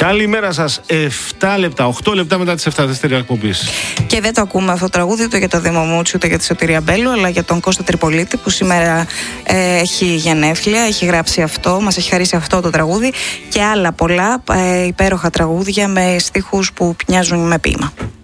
Καλημέρα σας. 8 λεπτά μετά τις 7 δεύτερη εκπομπής. Και δεν το ακούμε αυτό το τραγούδι ούτε για το Δήμο Μούτσι ούτε για τη Σωτηρία Μπέλου, αλλά για τον Κώστα Τριπολίτη που σήμερα έχει γενέθλια, έχει γράψει αυτό, μας έχει χαρίσει αυτό το τραγούδι και άλλα πολλά υπέροχα τραγούδια με στίχους που μοιάζουν με ποίημα.